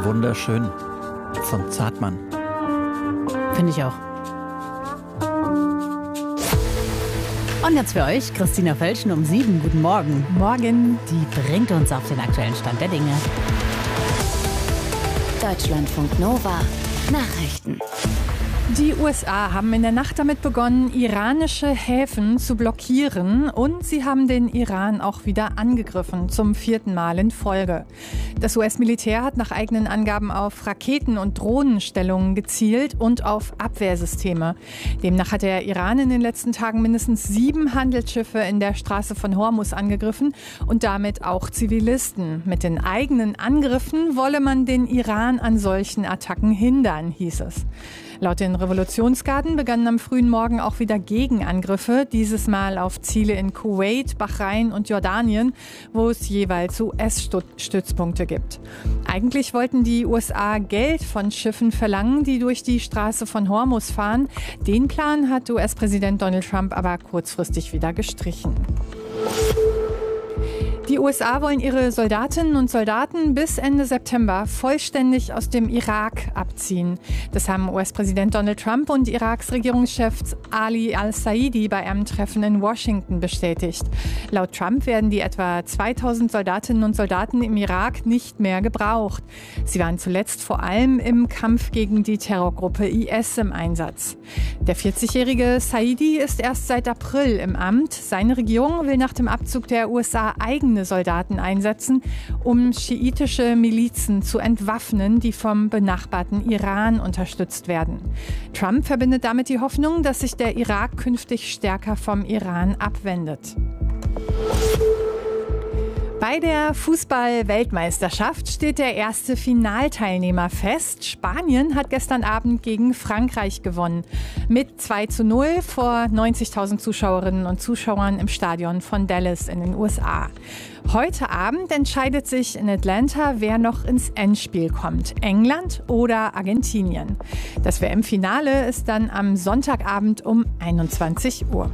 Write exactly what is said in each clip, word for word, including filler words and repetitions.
Wunderschön von Zartmann. Finde ich auch. Und jetzt für euch Christina Felschen um sieben. Guten Morgen. Morgen. Die bringt uns auf den aktuellen Stand der Dinge. Deutschlandfunk Nova. Nachrichten. Die U S A haben in der Nacht damit begonnen, iranische Häfen zu blockieren, und sie haben den Iran auch wieder angegriffen, zum vierten Mal in Folge. Das U S-Militär hat nach eigenen Angaben auf Raketen- und Drohnenstellungen gezielt und auf Abwehrsysteme. Demnach hat der Iran in den letzten Tagen mindestens sieben Handelsschiffe in der Straße von Hormuz angegriffen und damit auch Zivilisten. Mit den eigenen Angriffen wolle man den Iran an solchen Attacken hindern, hieß es. Laut den Revolutionsgarden begannen am frühen Morgen auch wieder Gegenangriffe, dieses Mal auf Ziele in Kuwait, Bahrain und Jordanien, wo es jeweils U S-Stützpunkte gibt. Eigentlich wollten die U S A Geld von Schiffen verlangen, die durch die Straße von Hormuz fahren. Den Plan hat U S-Präsident Donald Trump aber kurzfristig wieder gestrichen. Die U S A wollen ihre Soldatinnen und Soldaten bis Ende September vollständig aus dem Irak abziehen. Das haben U S-Präsident Donald Trump und Iraks Regierungschef Ali al-Saidi bei einem Treffen in Washington bestätigt. Laut Trump werden die etwa zweitausend Soldatinnen und Soldaten im Irak nicht mehr gebraucht. Sie waren zuletzt vor allem im Kampf gegen die Terrorgruppe I S im Einsatz. Der vierzigjährige Saidi ist erst seit April im Amt. Seine Regierung will nach dem Abzug der U S A eigene Soldaten einsetzen, um schiitische Milizen zu entwaffnen, die vom benachbarten Iran unterstützt werden. Trump verbindet damit die Hoffnung, dass sich der Irak künftig stärker vom Iran abwendet. Bei der Fußball-Weltmeisterschaft steht der erste Finalteilnehmer fest. Spanien hat gestern Abend gegen Frankreich gewonnen. Mit zwei zu null vor neunzigtausend Zuschauerinnen und Zuschauern im Stadion von Dallas in den U S A. Heute Abend entscheidet sich in Atlanta, wer noch ins Endspiel kommt. England oder Argentinien. Das W M-Finale ist dann am Sonntagabend um einundzwanzig Uhr.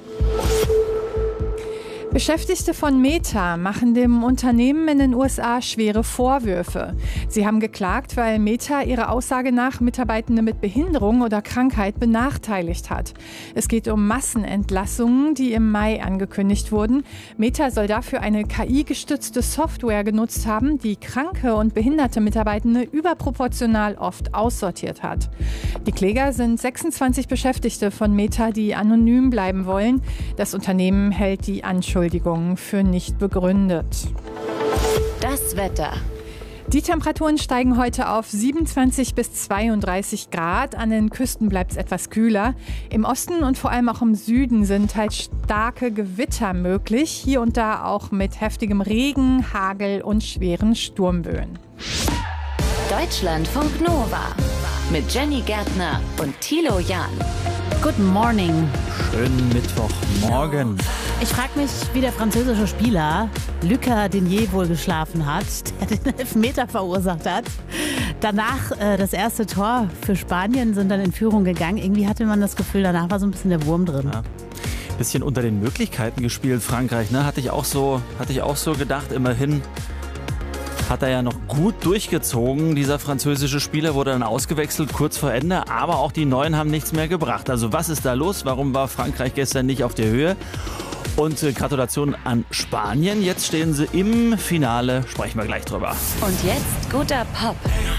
Beschäftigte von Meta machen dem Unternehmen in den U S A schwere Vorwürfe. Sie haben geklagt, weil Meta ihrer Aussage nach Mitarbeitende mit Behinderung oder Krankheit benachteiligt hat. Es geht um Massenentlassungen, die im Mai angekündigt wurden. Meta soll dafür eine K I-gestützte Software genutzt haben, die kranke und behinderte Mitarbeitende überproportional oft aussortiert hat. Die Kläger sind sechsundzwanzig Beschäftigte von Meta, die anonym bleiben wollen. Das Unternehmen hält die Anschuldigungen für nicht begründet. Das Wetter. Die Temperaturen steigen heute auf siebenundzwanzig bis zweiunddreißig Grad. An den Küsten bleibt es etwas kühler. Im Osten und vor allem auch im Süden sind halt starke Gewitter möglich. Hier und da auch mit heftigem Regen, Hagel und schweren Sturmböen. Deutschlandfunk Nova. Mit Jenny Gärtner und Thilo Jahn. Good morning. Schönen Mittwochmorgen. Ich frage mich, wie der französische Spieler Lucas Digne wohl geschlafen hat, der den Elfmeter verursacht hat. Danach äh, das erste Tor für Spanien, sind dann in Führung gegangen. Irgendwie hatte man das Gefühl, danach war so ein bisschen der Wurm drin. Ja. Bisschen unter den Möglichkeiten gespielt, Frankreich, ne? Hatte ich auch so, hatte ich auch so gedacht. Immerhin hat er ja noch gut durchgezogen. Dieser französische Spieler wurde dann ausgewechselt kurz vor Ende, aber auch die Neuen haben nichts mehr gebracht. Also was ist da los? Warum war Frankreich gestern nicht auf der Höhe? Und äh, Gratulation an Spanien. Jetzt stehen sie im Finale. Sprechen wir gleich drüber. Und jetzt guter Pop.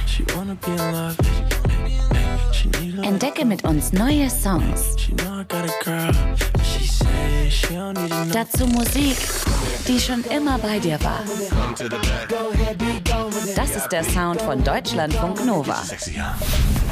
Entdecke mit uns neue Songs. Dazu Musik, die schon immer bei dir war. Das ist der Sound von Deutschlandfunk Nova.